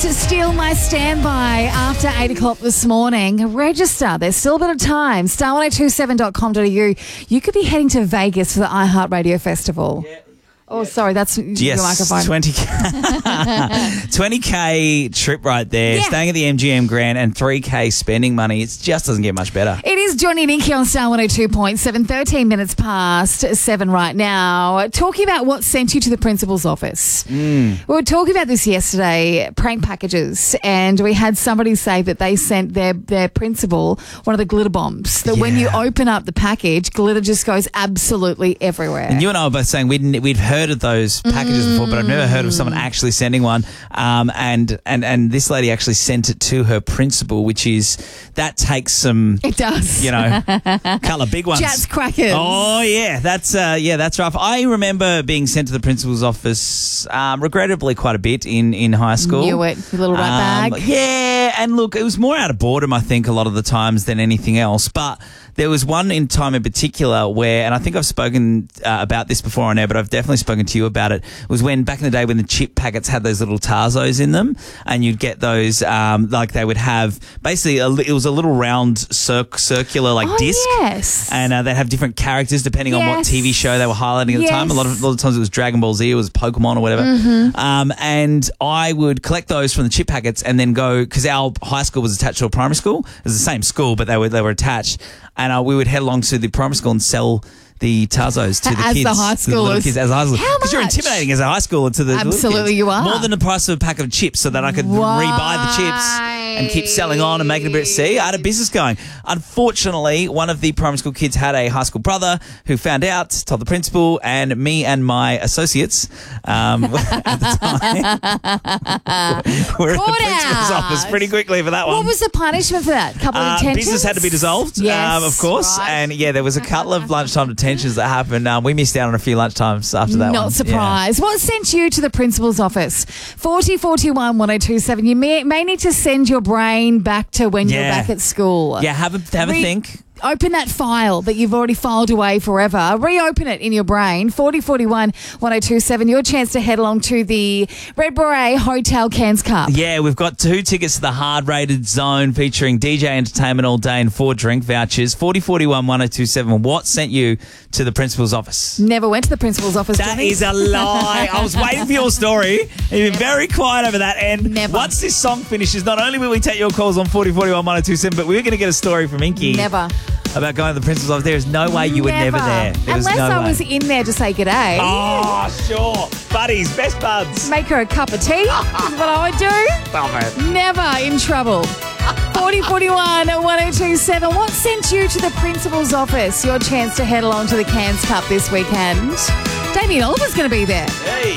Steal My Standby after 8 o'clock this morning. Register. There's still a bit of time. Star1027.com.au. You could be heading to Vegas for the iHeartRadio Festival. Yeah. Oh, sorry, that's your microphone. 20K trip right there. Yeah. Staying at the MGM Grand and 3K spending money. It just doesn't get much better. It is Johnny and Inky on Star 102.7, 13 minutes past 7 right now. Talking about what sent you to the principal's office. We were talking about this yesterday, prank packages, and we had somebody say that they sent their principal one of the glitter bombs. That when you open up the package, glitter just goes absolutely everywhere. And you and I were both saying we'd heard of those packages before, but I've never heard of someone actually sending one. And this lady actually sent it to her principal, that takes some. It does. Couple of big ones. Jats crackers. Oh yeah, that's rough. I remember being sent to the principal's office, regrettably quite a bit in high school. Knew it, your little rat bag. Yeah, and look, it was more out of boredom, I think, a lot of the times than anything else, but. There was one in time in particular where, and I think I've spoken about this before on air, but I've definitely spoken to you about it, was when back in the day when the chip packets had those little Tarzos in them, and you'd get those, like they would have, basically, it was a little round circular disc. Yes. And they'd have different characters depending on what TV show they were highlighting at the time. A lot of times it was Dragon Ball Z, it was Pokemon or whatever. And I would collect those from the chip packets and then go, because our high school was attached to a primary school. It was the same school, but they were attached. And we would head along to the primary school and sell the Tarzos to the kids. As the high schoolers. Because you're intimidating as a high schooler to the Absolutely, you are. More than the price of a pack of chips so that I could rebuy the chips and keep selling on and making a bit. See, I had a business going. Unfortunately, one of the primary school kids had a high school brother who found out, told the principal, and me and my associates at the time were at the principal's office pretty quickly for that one. What was the punishment for that? Couple of detentions? Business had to be dissolved, of course. Right. And there was a couple of lunchtime detentions that happened. We missed out on a few lunchtimes after that. Not surprised. What sent you to the principal's office? 4041 1027. You may need to send your brain back to when you're back at school. Yeah, have a think. Open that file that you've already filed away forever. Reopen it in your brain. 4041 1027. Your chance to head along to the Red Beret Hotel Cairns Cup. Yeah, we've got 2 tickets to the hard-rated zone featuring DJ entertainment all day and 4 drink vouchers. 4041 1027. What sent you to the principal's office? Never went to the principal's office, That is a lie. I was waiting for your story. You've been very quiet over that. And once this song finishes, not only will we take your calls on 4041 1027, but we're going to get a story from Inky. Never. About going to the principal's office. There is no way you were never there. Unless I was in there to say g'day. Oh, sure. Buddies, best buds. Make her a cup of tea is what I would do. Stop it. Never in trouble. 4041 1027. What sent you to the principal's office? Your chance to head along to the Cairns Cup this weekend. Damien Oliver's going to be there. Hey.